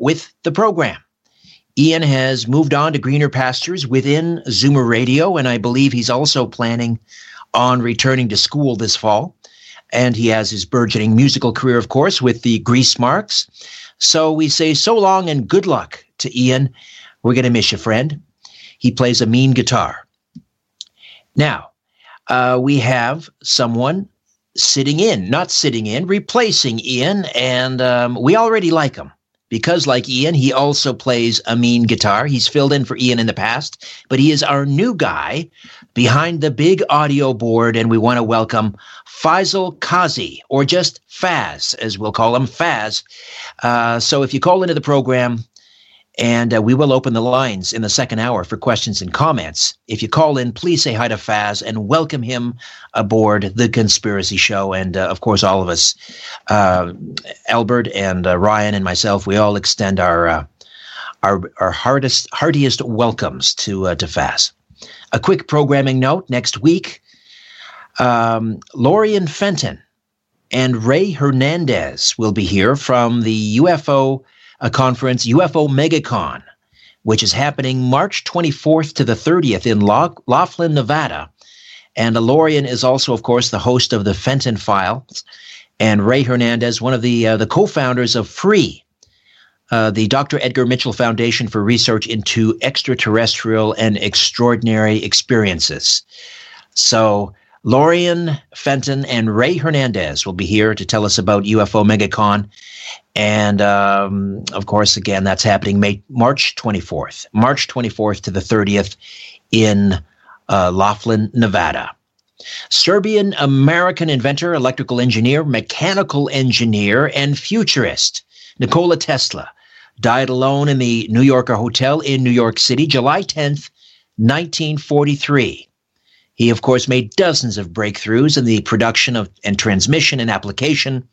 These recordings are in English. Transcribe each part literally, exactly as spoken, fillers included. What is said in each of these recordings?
with the program. Ian has moved on to greener pastures within Zoomer Radio, and I believe he's also planning on returning to school this fall. And he has his burgeoning musical career, of course, with the Grease Marks. So we say so long and good luck to Ian. We're going to miss you, friend. He plays a mean guitar. Now, uh, we have someone sitting in, not sitting in, replacing Ian, and um, we already like him. Because like Ian, he also plays a mean guitar. He's filled in for Ian in the past, but he is our new guy behind the big audio board, and we want to welcome Faisal Qazi, or just Faz, as we'll call him, Faz. Uh, so if you call into the program, and uh, we will open the lines in the second hour for questions and comments. If you call in, please say hi to Faz and welcome him aboard The Conspiracy Show. And, uh, of course, all of us, uh, Albert and uh, Ryan and myself, we all extend our uh, our, our hardest, heartiest welcomes to, uh, to Faz. A quick programming note, next week, um, Lorian Fenton and Ray Hernandez will be here from the U F O a conference, U F O MegaCon, which is happening March twenty-fourth to the thirtieth in Laughlin, Nevada. And Lorian is also, of course, the host of the Fenton Files. And Ray Hernandez, one of the uh, the co-founders of FREE, uh, the Doctor Edgar Mitchell Foundation for Research into Extraterrestrial and Extraordinary Experiences. So Lorian Fenton and Ray Hernandez will be here to tell us about U F O MegaCon. And, um, of course, again, that's happening May, March twenty-fourth. March twenty-fourth to the thirtieth in uh, Laughlin, Nevada. Serbian-American inventor, electrical engineer, mechanical engineer, and futurist Nikola Tesla died alone in the New Yorker Hotel in New York City, July tenth, nineteen forty-three. He, of course, made dozens of breakthroughs in the production of and transmission and application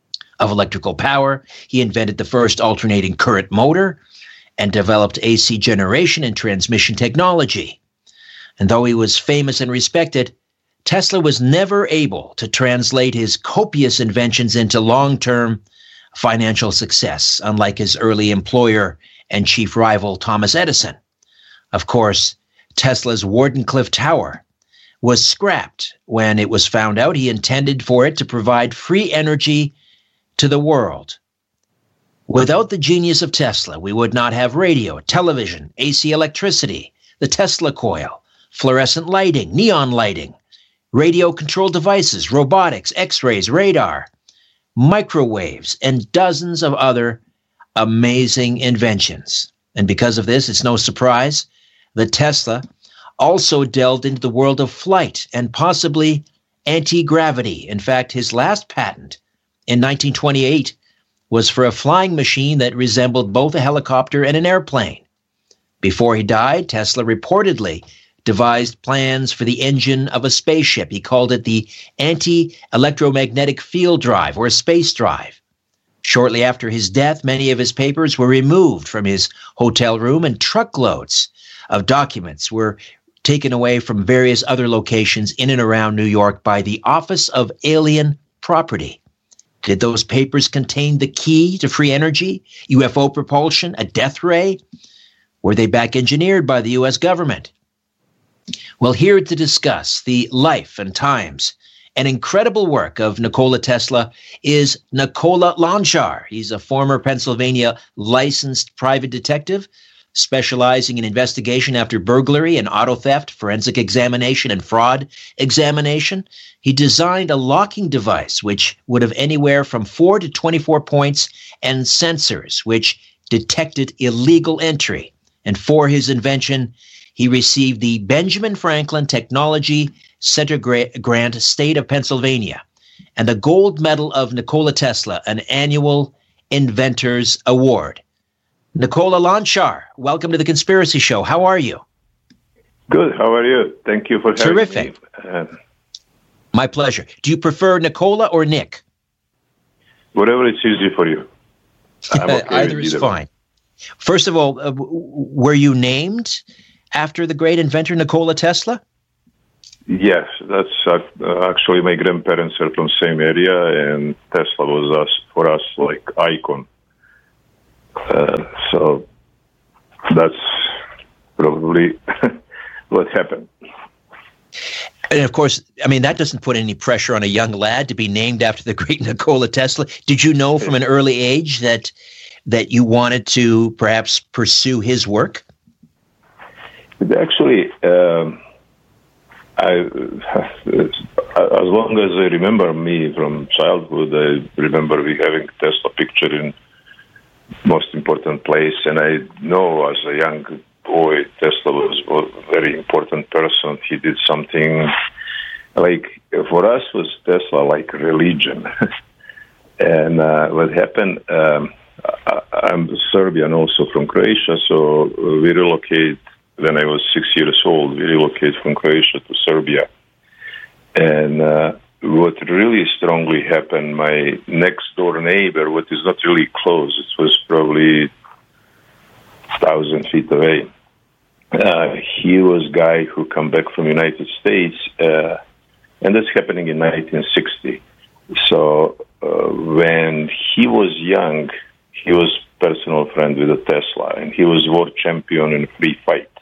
of electrical power. He invented the first alternating current motor and developed A C generation and transmission technology. And though he was famous and respected, Tesla was never able to translate his copious inventions into long-term financial success, unlike his early employer and chief rival, Thomas Edison. Of course, Tesla's Wardenclyffe Tower was scrapped when it was found out he intended for it to provide free energy to the world. Without the genius of Tesla, we would not have radio, television, A C electricity, the Tesla coil, fluorescent lighting, neon lighting, radio control devices, robotics, x-rays, radar, microwaves, and dozens of other amazing inventions. And because of this, it's no surprise that Tesla also delved into the world of flight and possibly anti-gravity. In fact, his last patent in nineteen twenty-eight was for a flying machine that resembled both a helicopter and an airplane. Before he died, Tesla reportedly devised plans for the engine of a spaceship. He called it the anti-electromagnetic field drive, or space drive. Shortly after his death, many of his papers were removed from his hotel room, and truckloads of documents were taken away from various other locations in and around New York by the Office of Alien Property. Did those papers contain the key to free energy, U F O propulsion, a death ray? Were they back engineered by the U S government? Well, here to discuss the life and times and incredible work of Nikola Tesla is Nikola Lonchar. He's a former Pennsylvania licensed private detective specializing in investigation after burglary and auto theft, forensic examination, and fraud examination. He designed a locking device which would have anywhere from four to twenty-four points and sensors which detected illegal entry. And for his invention, he received the Benjamin Franklin Technology Center Grant, State of Pennsylvania, and the Gold Medal of Nikola Tesla, an annual Inventors Award. Nikola Lonchar, welcome to The Conspiracy Show. How are you? Good. How are you? Thank you for having Terrific. me. Uh, My pleasure. Do you prefer Nikola or Nick? Whatever is easy for you. I'm okay Either with is either. fine. First of all, uh, were you named after the great inventor Nikola Tesla? Yes, that's uh, actually my grandparents are from the same area, and Tesla was us for us like icon Uh, so that's probably what happened. And of course, I mean, that doesn't put any pressure on a young lad to be named after the great Nikola Tesla. Did you know from an early age that that you wanted to perhaps pursue his work? Actually, um, I, as long as I remember me from childhood, I remember we having Tesla picture in most important place, and I know as a young boy, Tesla was a very important person. He did something like, for us was Tesla like religion. And uh, what happened, um, I, I'm Serbian also from Croatia, so we relocate, when I was six years old, we relocated from Croatia to Serbia. And uh, what really strongly happened, my next door neighbor, what is not really close, it was probably thousand feet away. Uh, he was a guy who come back from United States, uh, and that's happening in nineteen sixty. So uh, when he was young, he was personal friend with a Tesla, and he was world champion in free fight.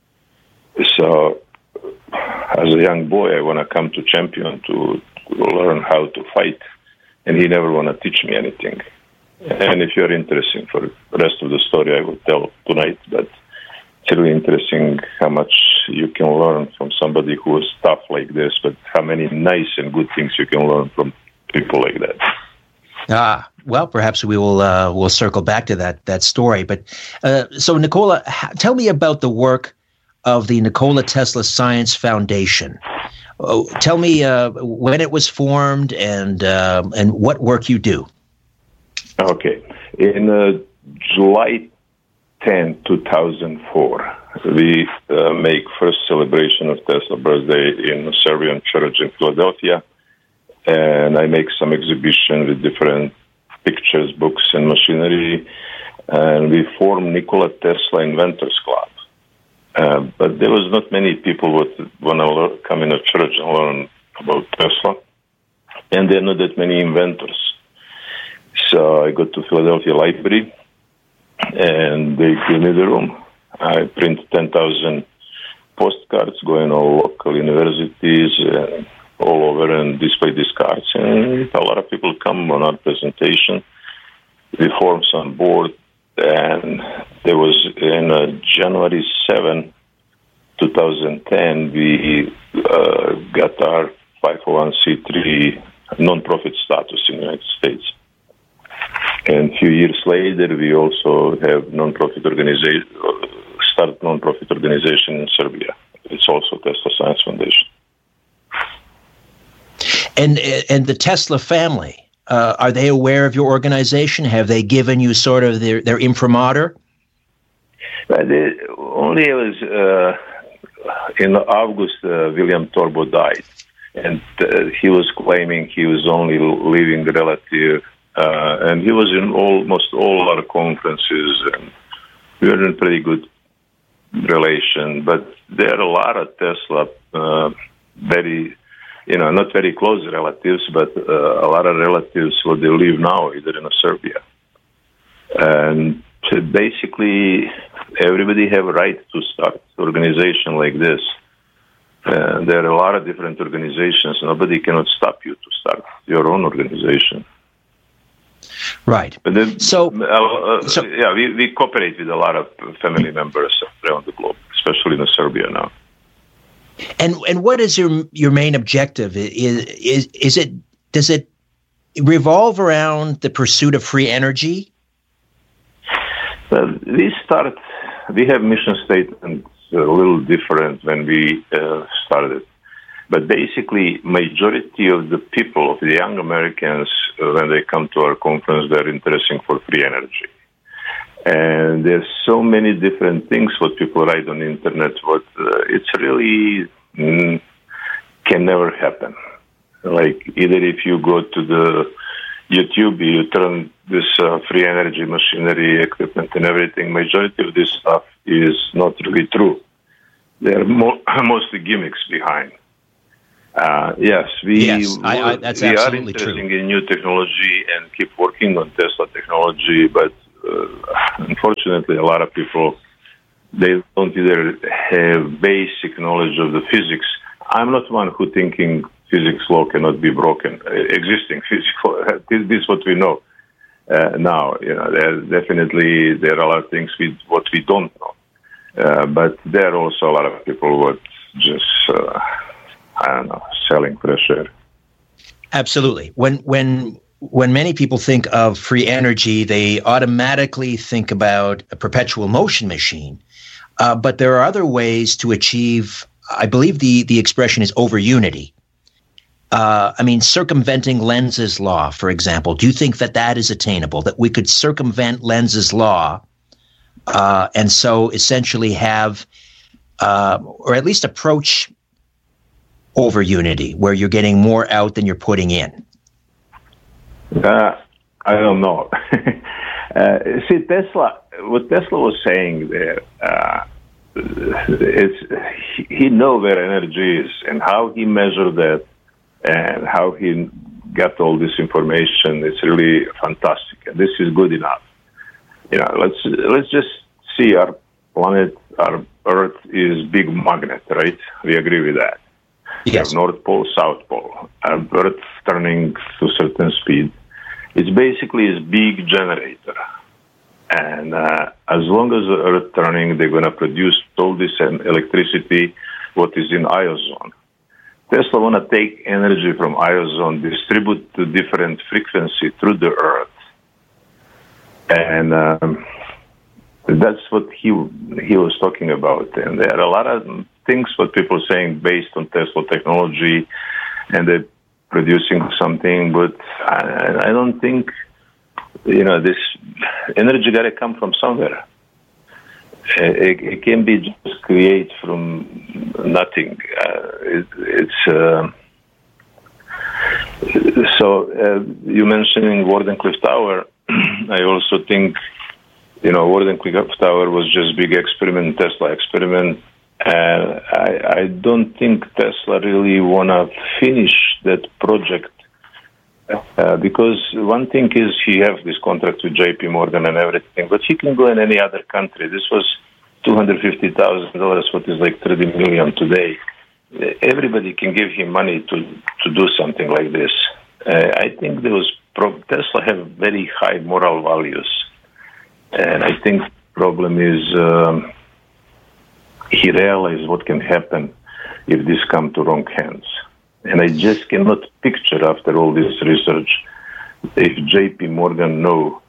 So as a young boy, I want to come to champion to learn how to fight, and he never want to teach me anything. And if you're interested for the rest of the story, I will tell tonight, but it's really interesting how much you can learn from somebody who is tough like this, but how many nice and good things you can learn from people like that. Ah, well, perhaps we will uh, we'll circle back to that that story. But uh, so, Nikola, ha- tell me about the work of the Nikola Tesla Science Foundation. Oh, tell me uh, when it was formed and uh, and what work you do. Okay, in uh, July tenth, two thousand four, we uh, make first celebration of Tesla birthday in a Serbian church in Philadelphia, and I make some exhibition with different pictures, books, and machinery, and we form Nikola Tesla Inventors Club. Uh, but there was not many people who want to come in a church and learn about Tesla, and there are not that many inventors. So I go to Philadelphia Library, and they give me the room. I print ten thousand postcards, going all local universities and all over and display these cards. And a lot of people come on our presentation. We form some board, and there was in uh, January seventh, twenty ten, we uh, got our five oh one c three non-profit status in the United States. And a few years later, we also have non-profit organization, start non-profit organization in Serbia. It's also Tesla Science Foundation. And and the Tesla family, uh, are they aware of your organization? Have they given you sort of their, their imprimatur? Uh, they, only was uh, in August, uh, William Torbo died, and uh, he was claiming he was only living relative. Uh, and he was in almost all our conferences, and we were in pretty good relation. But there are a lot of Tesla, uh, very, you know, not very close relatives, but uh, a lot of relatives where they live now, either in Serbia. And so basically, everybody have a right to start an organization like this. Uh, there are a lot of different organizations. Nobody cannot stop you to start your own organization. Right. But then, so, uh, uh, so, yeah, we, we cooperate with a lot of family members around the globe, especially in Serbia now. And and what is your your main objective? Is is is it does it revolve around the pursuit of free energy? Well, we start. We have mission statements a little different when we uh, started. But basically, majority of the people, of the young Americans, uh, when they come to our conference, they're interested for free energy. And there's so many different things what people write on the internet, but uh, it's really mm, can never happen. Like either if you go to the YouTube, you turn this uh, free energy machinery, equipment and everything, majority of this stuff is not really true. There are mo- mostly gimmicks behind. Uh, yes, we, yes, I, I, that's we are absolutely interested true. in new technology and keep working on Tesla technology, but uh, unfortunately, a lot of people, they don't either have basic knowledge of the physics. I'm not one who thinking physics law cannot be broken. Uh, existing physics law, this, this is what we know uh, now. You know, there definitely there are a lot of things we what we don't know. Uh, but there are also a lot of people who are just, uh, I don't know, selling fresh air. Absolutely. When when when many people think of free energy, they automatically think about a perpetual motion machine. Uh, but there are other ways to achieve, I believe the, the expression is over unity. Uh, I mean, circumventing Lenz's law, for example. Do you think that that is attainable, that we could circumvent Lenz's law uh, and so essentially have, uh, or at least approach over unity, where you're getting more out than you're putting in? Uh, I don't know. uh, see, Tesla, what Tesla was saying there, uh, it's, he knows where energy is and how he measured that and how he got all this information. It's really fantastic. And this is good enough. You know, let's, let's just see our planet, our Earth is big magnet, right? We agree with that. Yes. North Pole, South Pole. Our Earth turning to a certain speed. It's basically a big generator. And uh, as long as the Earth turning, they're going to produce all this electricity, what is in ozone. Tesla want to take energy from ozone, distribute to different frequency through the Earth. And um, that's what he he was talking about. And there are a lot of things what people are saying based on Tesla technology, and they're producing something, but I, I don't think, you know, this energy got to come from somewhere. It, it can be just create from nothing. Uh, it, it's uh, so uh, you mentioning Wardenclyffe Tower. I also think, you know, Wardenclyffe Tower was just big experiment, Tesla experiment. And I, I don't think Tesla really want to finish that project uh, because one thing is he has this contract with J P Morgan and everything, but he can go in any other country. This was two hundred fifty thousand dollars, what is like thirty million today. Everybody can give him money to, to do something like this. Uh, I think those pro- Tesla have very high moral values. And I think the problem is... Um, he realized what can happen if this come to wrong hands. And I just cannot picture after all this research if J P Morgan know,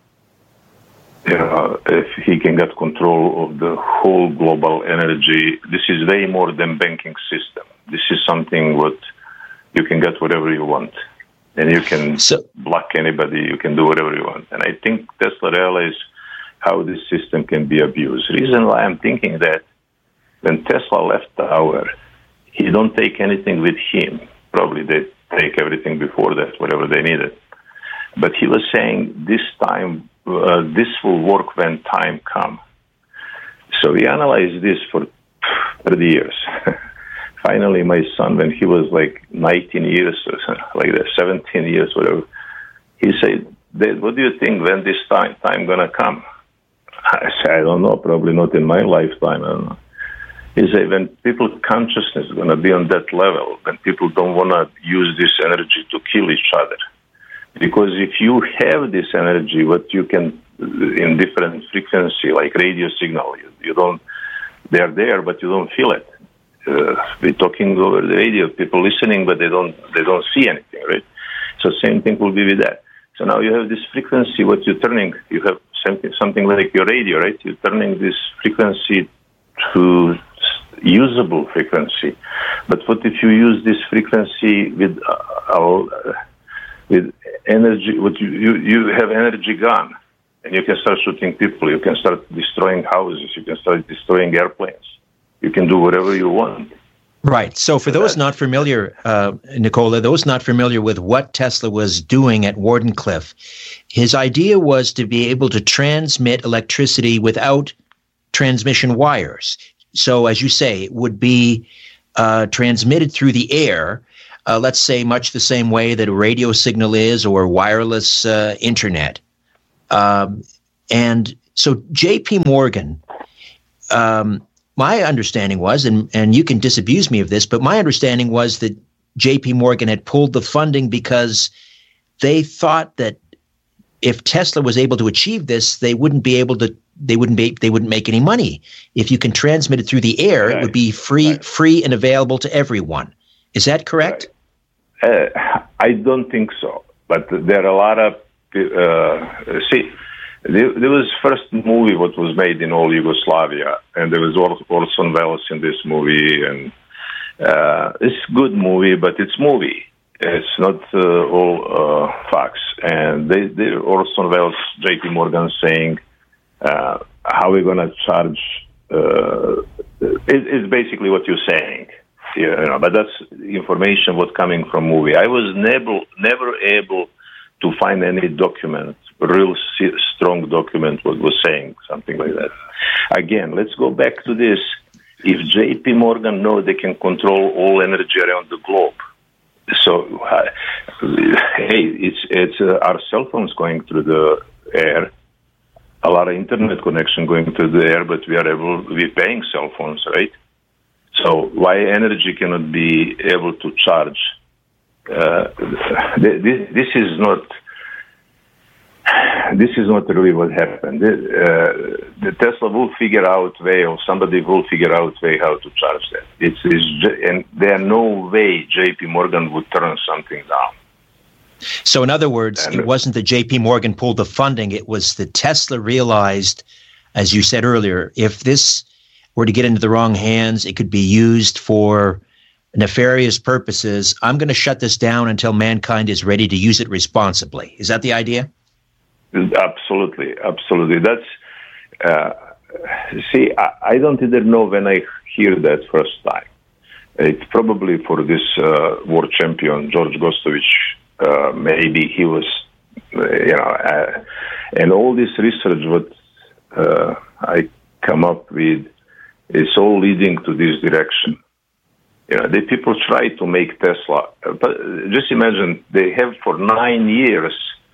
you know, if he can get control of the whole global energy. This is way more than banking system. This is something what you can get whatever you want. And you can so, block anybody, you can do whatever you want. And I think Tesla realized how this system can be abused. Reason why I'm thinking that, when Tesla left the tower, he don't take anything with him. Probably they take everything before that, whatever they needed. But he was saying this time, uh, this will work when time come. So we analyzed this for thirty years. Finally, my son, when he was like nineteen years, like that, seventeen years, whatever, he said, Dad, what do you think when this time time gonna come? I said, I don't know, probably not in my lifetime. I don't know. He said, when people's consciousness is going to be on that level, when people don't want to use this energy to kill each other. Because if you have this energy, what you can, in different frequency, like radio signal, you, you don't, they're there, but you don't feel it. Uh, we're talking over the radio, people listening, but they don't, they don't see anything, right? So same thing will be with that. So now you have this frequency, what you're turning, you have something, something like your radio, right? You're turning this frequency to usable frequency. But what if you use this frequency with uh, uh, with energy? What you, you you have energy gun, and you can start shooting people. You can start destroying houses. You can start destroying airplanes. You can do whatever you want. Right. So for those not familiar, uh, Nicola, those not familiar with what Tesla was doing at Wardenclyffe, his idea was to be able to transmit electricity without transmission wires. So, as you say, it would be uh, transmitted through the air, uh, let's say much the same way that a radio signal is or wireless uh, internet. Um, And so J P Morgan, um, my understanding was, and, and you can disabuse me of this, but my understanding was that J P Morgan had pulled the funding because they thought that if Tesla was able to achieve this, they wouldn't be able to, they wouldn't be, they wouldn't make any money. If you can transmit it through the air, right. It would be free, right. free and available to everyone. Is that correct? Right. Uh, I don't think so, but there are a lot of, uh, see, there, there was first movie what was made in all Yugoslavia, and there was Orson Welles in this movie, and uh, it's a good movie, but it's movie. It's not uh, all uh, facts. And they, they Orson Welles, J P Morgan saying, uh, how are we going to charge? Uh, it, it's basically what you're saying. You know, but that's information what coming from movie. I was never, never able to find any document, real strong document what was saying something like that. Again, let's go back to this. If J P Morgan know they can control all energy around the globe, so, uh, hey, it's it's uh, our cell phones going through the air, a lot of internet connection going through the air, but we are able, we're paying cell phones, right? So why energy cannot be able to charge? Uh, this, this is not. This is not really what happened. Uh, the Tesla will figure out way, or somebody will figure out way how to charge that. It's, it's and there no way J P Morgan would turn something down. So, in other words, and it wasn't that J P Morgan pulled the funding; it was that Tesla realized, as you said earlier, if this were to get into the wrong hands, it could be used for nefarious purposes. I'm going to shut this down until mankind is ready to use it responsibly. Is that the idea? Absolutely, absolutely. That's uh, see, I, I don't even know when I hear that first time. It's probably for this uh, war champion George Gostovich. Uh, maybe he was, uh, you know, uh, and all this research what uh, I come up with is all leading to this direction. You know, the people try to make Tesla, but just imagine they have for nine years.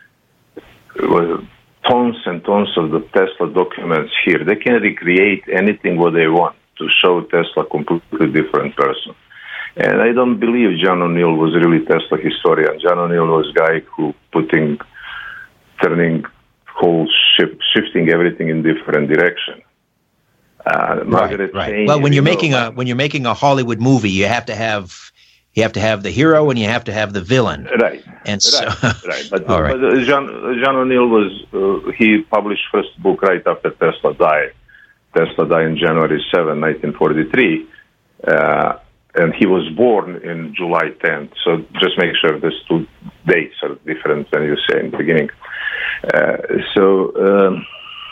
Tons and tons of the Tesla documents here. They can recreate anything what they want to show Tesla completely different person. And I don't believe John O'Neill was really Tesla historian. John O'Neill was a guy who putting, turning whole ship, shifting everything in different direction. Uh, right, right. Cheney, well, when you're you making know, a when you're making a Hollywood movie, you have to have. You have to have the hero and you have to have the villain. Right. And so, right. right. But, all right. but John, John O'Neill was, uh, he published first book right after Tesla died. Tesla died in January seventh, nineteen forty-three. Uh, and he was born in July tenth. So just make sure these two dates are different than you say in the beginning. Uh, so um,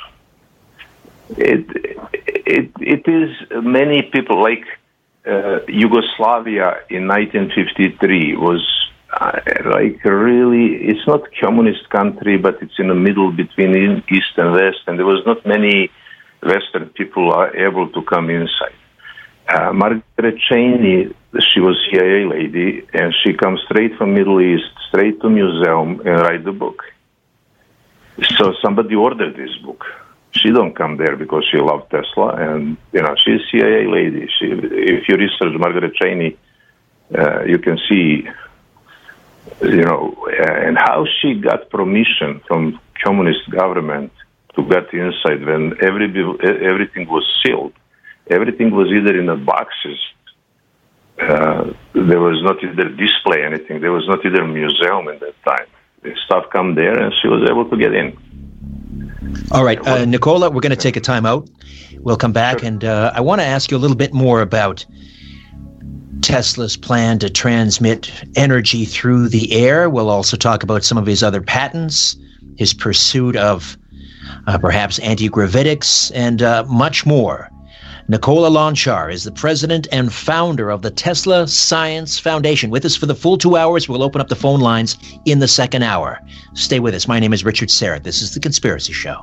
it, it, it is many people like, Uh, Yugoslavia in nineteen fifty-three was uh, like really, it's not communist country, but it's in the middle between East and West, and there was not many Western people are able to come inside. Uh, Margaret Cheney, she was C I A lady, and she comes straight from Middle East, straight to museum and write the book. So somebody ordered this book. She don't come there because she loved Tesla, and you know she's a C I A lady. She, if you research Margaret Cheney, uh, you can see, you know, and how she got permission from communist government to get inside when every everything was sealed. Everything was either in the boxes. Uh, there was not either display anything. There was not either museum at that time. The stuff come there, and she was able to get in. All right, uh, Nicola, we're going to take a time out. We'll come back, sure. and uh, I want to ask you a little bit more about Tesla's plan to transmit energy through the air. We'll also talk about some of his other patents, his pursuit of uh, perhaps anti-gravitics, and uh, much more. Nicola Lonchar is the president and founder of the Tesla Science Foundation. With us for the full two hours. We'll open up the phone lines in the second hour. Stay with us. My name is Richard Syrett. This is The Conspiracy Show.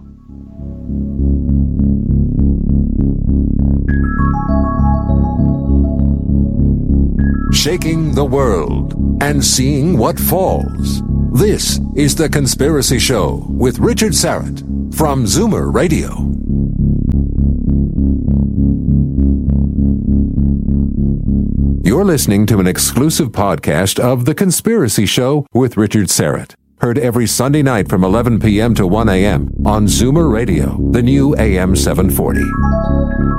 Shaking the world and seeing what falls. This is The Conspiracy Show with Richard Syrett. from Zoomer Radio. You're listening to an exclusive podcast of The Conspiracy Show with Richard Syrett. Heard every Sunday night from eleven p.m. to one a.m. on Zoomer Radio, the new A M seven forty.